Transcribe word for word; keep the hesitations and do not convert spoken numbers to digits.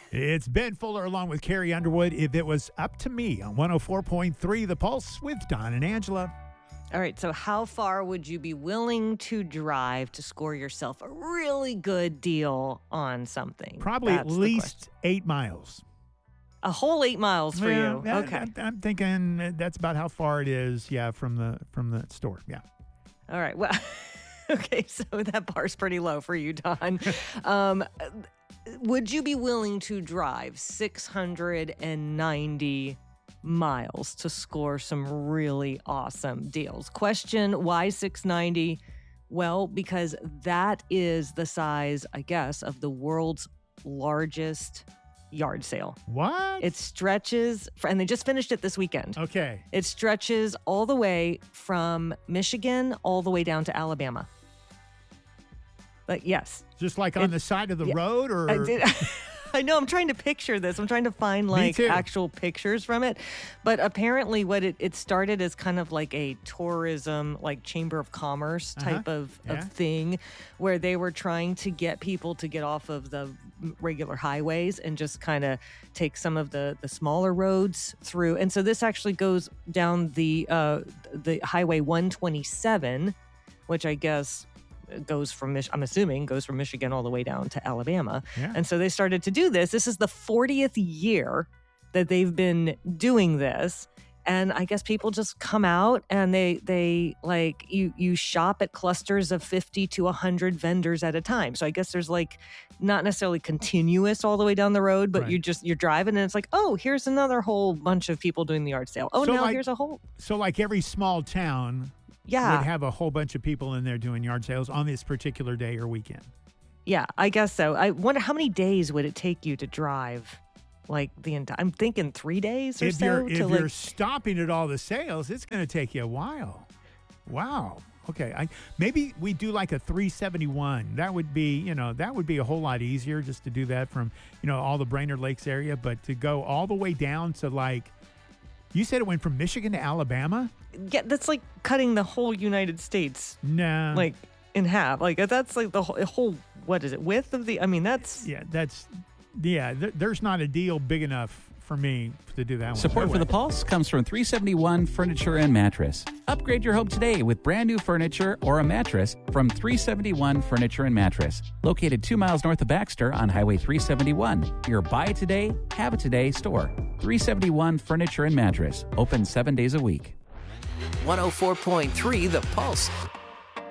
It's Ben Fuller along with Carrie Underwood. If it was up to me on one oh four point three The Pulse with Don and Angela. All right, so how far would you be willing to drive to score yourself a really good deal on something? Probably That's at least eight miles. A whole eight miles for Well, you. I- Okay. I, I'm thinking that's about how far it is, yeah, from the from the store. Yeah. All right. Well, okay, so that bar's pretty low for you, Don. um, would you be willing to drive six hundred ninety miles to score some really awesome deals? Question, why six ninety? Well, because that is the size, I guess, of the world's largest yard sale. What? It stretches, and they just finished it this weekend. Okay. It stretches all the way from Michigan all the way down to Alabama. But yes. Just like on It- the side of the yeah, road, or I did. I know, I'm trying to picture this. I'm trying to find like too. actual pictures from it. But apparently what it, it started as kind of like a tourism, like Chamber of Commerce type Uh-huh. of, Yeah. of thing where they were trying to get people to get off of the regular highways and just kind of take some of the, the smaller roads through. And so this actually goes down the uh, the Highway one twenty-seven, which I guess goes from, Mich- I'm assuming, goes from Michigan all the way down to Alabama. Yeah. And so they started to do this. This is the fortieth year that they've been doing this. And I guess people just come out and they they like you you shop at clusters of fifty to one hundred vendors at a time. So I guess there's like not necessarily continuous all the way down the road, but Right. you just you're driving and it's like, oh, here's another whole bunch of people doing the yard sale. Oh, So, now like- here's a whole so like every small town yeah. would have a whole bunch of people in there doing yard sales on this particular day or weekend. Yeah, I guess so. I wonder how many days would it take you to drive, like the entire? I'm thinking three days or If so. you're if to you're like, stopping at all the sales, it's going to take you a while. Wow. Okay. I maybe we do like a three seventy-one. That would be, you know, that would be a whole lot easier just to do that from, you know, all the Brainerd Lakes area, but to go all the way down to like, you said it went from Michigan to Alabama? yeah, that's like cutting the whole United States No. like in half. Like that's like the whole, whole what is it width of the? I mean, that's yeah, that's yeah, th- there's not a deal big enough for me to do that one. Support No for the way. Pulse comes from three seventy-one Furniture and Mattress. Upgrade your home today with brand new furniture or a mattress from three seventy-one Furniture and Mattress. Located two miles north of Baxter on Highway three seventy-one. Your buy it today, have it today store. three seventy-one Furniture and Mattress. Open seven days a week. one oh four point three The Pulse.